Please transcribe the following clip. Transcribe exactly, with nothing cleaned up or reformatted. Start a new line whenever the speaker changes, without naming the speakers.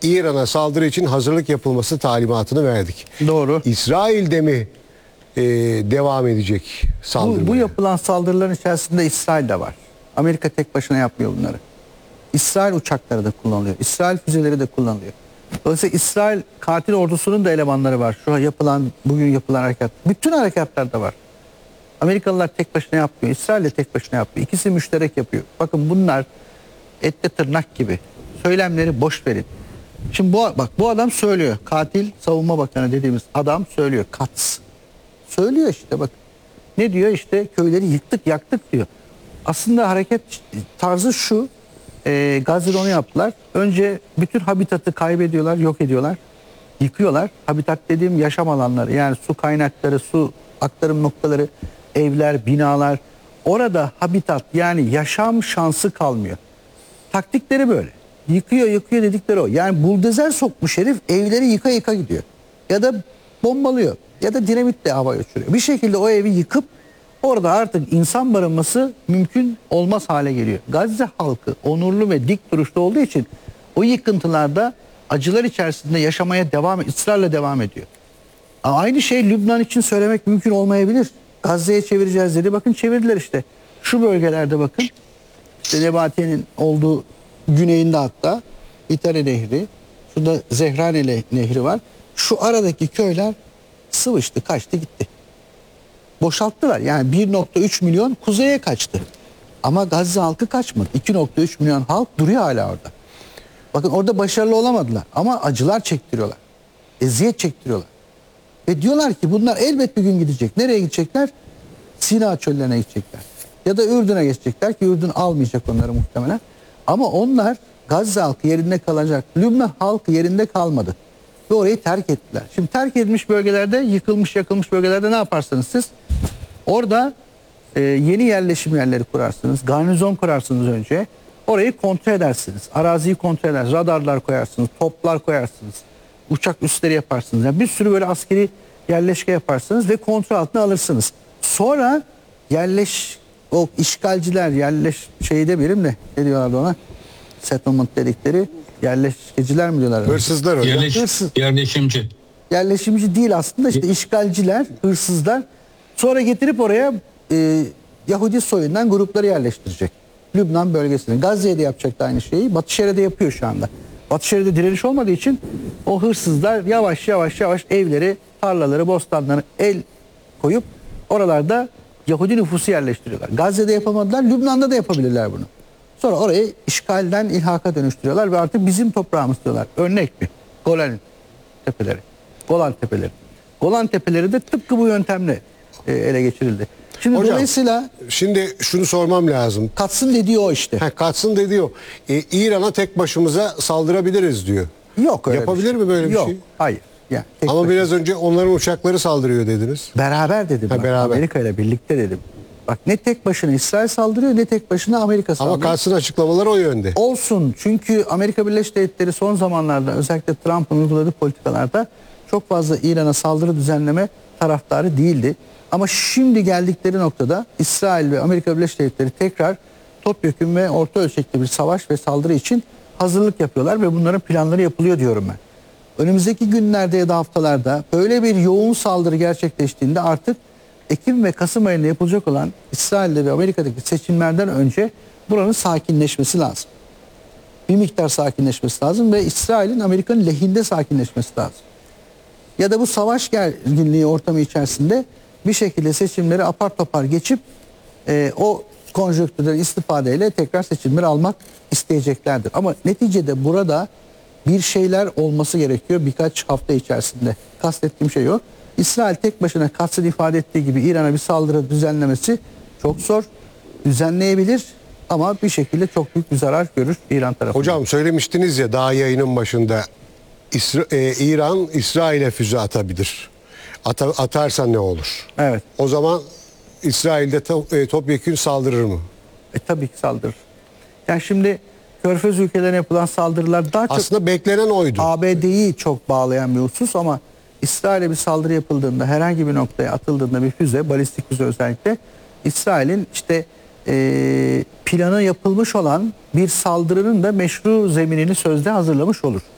İran'a saldırı için hazırlık yapılması talimatını verdik.
Doğru.
İsrail'de mi e, devam edecek saldırı?
Bu, bu yapılan saldırıların içerisinde İsrail de var. Amerika tek başına yapmıyor bunları. İsrail uçakları da kullanılıyor. İsrail füzeleri de kullanılıyor. Dolayısıyla İsrail katil ordusunun da elemanları var. Şu yapılan, bugün yapılan harekat. Bütün harekatlarda var. Amerikalılar tek başına yapmıyor. İsrail de tek başına yapmıyor. İkisi müşterek yapıyor. Bakın bunlar etle tırnak gibi. Söylemleri boş verin. Şimdi bu, bak bu adam söylüyor. Katil savunma bakanı dediğimiz adam söylüyor. Katz. Söylüyor işte bak. Ne diyor işte, köyleri yıktık yaktık diyor. Aslında hareket tarzı şu. E, Gazze'de onu yaptılar. Önce bütün habitatı kaybediyorlar, yok ediyorlar. Yıkıyorlar. Habitat dediğim yaşam alanları. Yani su kaynakları, su aktarım noktaları, evler, binalar. Orada habitat, yani yaşam şansı kalmıyor. Taktikleri böyle. Yıkıyor yıkıyor dedikleri o. Yani buldozer sokmuş herif, evleri yıka yıka gidiyor. Ya da bombalıyor. Ya da dinamitle havaya uçuruyor. Bir şekilde o evi yıkıp orada artık insan barınması mümkün olmaz hale geliyor. Gazze halkı onurlu ve dik duruşta olduğu için o yıkıntılarda acılar içerisinde yaşamaya devam, ısrarla devam ediyor. Ama aynı şey Lübnan için söylemek mümkün olmayabilir. Gazze'ye çevireceğiz dedi. Bakın çevirdiler işte. Şu bölgelerde bakın. İşte Nebatiye'nin olduğu güneyinde hatta İtare Nehri, şurada Zehrane Nehri var. Şu aradaki köyler sıvıştı, kaçtı gitti. Boşalttılar. Yani bir nokta üç milyon kuzeye kaçtı. Ama Gazze halkı kaçmadı. iki nokta üç milyon halk duruyor hala orada. Bakın orada başarılı olamadılar. Ama acılar çektiriyorlar. Eziyet çektiriyorlar. Ve diyorlar ki bunlar elbet bir gün gidecek. Nereye gidecekler? Sina çöllerine gidecekler. Ya da Ürdün'e geçecekler ki Ürdün almayacak onları muhtemelen. Ama onlar Gazze halkı yerinde kalacak. Lübnan halkı yerinde kalmadı. Ve orayı terk ettiler. Şimdi terk edilmiş bölgelerde, yıkılmış yakılmış bölgelerde ne yaparsınız siz? Orada e, yeni yerleşim yerleri kurarsınız. Garnizon kurarsınız önce. Orayı kontrol edersiniz. Araziyi kontrol edersiniz. Radarlar koyarsınız. Toplar koyarsınız. Uçak üsleri yaparsınız. Yani bir sürü böyle askeri yerleşke yaparsınız ve kontrol altına alırsınız. Sonra yerleş o işgalciler yerleş şeyde birim de ne diyorlardı ona? Settlement dedikleri yerleşkeciler mi diyorlar?
Hırsızlar hocam.
Yerleş,
Hırsız.
yerleşimci.
Yerleşimci değil aslında, işte işgalciler, hırsızlar. Sonra getirip oraya e, Yahudi soyundan grupları yerleştirecek. Lübnan bölgesinde. Gazze'ye de yapacaktı aynı şeyi. Batı Şeria'da yapıyor şu anda. Batı Şeria'da direniş olmadığı için o hırsızlar yavaş yavaş yavaş evleri, tarlaları, bostanları el koyup oralarda Yahudi nüfusu yerleştiriyorlar. Gazze'de yapamadılar, Lübnan'da da yapabilirler bunu. Sonra orayı işgalden ilhaka dönüştürüyorlar ve artık bizim toprağımız diyorlar. Örnek mi? Golan tepeleri. Golan tepeleri. Golan tepeleri de tıpkı bu yöntemle e, ele geçirildi. Şimdi
Hocam,
dolayısıyla
şimdi şunu sormam lazım.
katsın dediği o işte.
Ha, katsın dediği o. E, İran'a tek başımıza saldırabiliriz diyor.
Yok öyle
Yapabilir
bir şey.
mi böyle bir
Yok,
şey?
hayır. Yani tek
Ama
başına.
biraz önce onların uçakları saldırıyor dediniz.
Beraber dedim.
Ha,
ben.
beraber.
Amerika ile birlikte dedim. Bak ne tek başına İsrail saldırıyor ne tek başına Amerika saldırıyor.
Ama katsın açıklamaları o yönde.
Olsun, çünkü Amerika Birleşik Devletleri son zamanlarda özellikle Trump'ın uyguladığı politikalarda çok fazla İran'a saldırı düzenleme taraftarı değildi. Ama şimdi geldikleri noktada İsrail ve Amerika Birleşik Devletleri tekrar topyekün ve orta ölçekli bir savaş ve saldırı için hazırlık yapıyorlar ve bunların planları yapılıyor diyorum ben. Önümüzdeki günlerde ya da haftalarda böyle bir yoğun saldırı gerçekleştiğinde artık Ekim ve Kasım ayında yapılacak olan İsrail'de ve Amerika'daki seçimlerden önce buranın sakinleşmesi lazım. Bir miktar sakinleşmesi lazım ve İsrail'in Amerika'nın lehinde sakinleşmesi lazım. Ya da bu savaş gerginliği ortamı içerisinde bir şekilde seçimleri apar topar geçip e, o konjonktürden istifadeyle tekrar seçimleri almak isteyeceklerdir. Ama neticede burada bir şeyler olması gerekiyor birkaç hafta içerisinde. Kastettiğim şey o. İsrail tek başına Katz'ın ifade ettiği gibi İran'a bir saldırı düzenlemesi çok zor. Düzenleyebilir ama bir şekilde çok büyük bir zarar görür İran tarafından.
Hocam söylemiştiniz ya daha yayının başında İsra e, İran İsrail'e füze atabilir. Ata atarsa ne olur?
Evet.
O zaman İsrail'de to e, topyekün saldırır mı?
E, tabii ki saldırır. Yani şimdi Körfez ülkelerine yapılan saldırılar daha çok
Aslında beklenen oydu.
A B D'yi çok bağlayan bir husus ama İsrail'e bir saldırı yapıldığında, herhangi bir noktaya atıldığında bir füze, balistik füze özellikle, İsrail'in işte e, planı yapılmış olan bir saldırının da meşru zeminini sözde hazırlamış olur.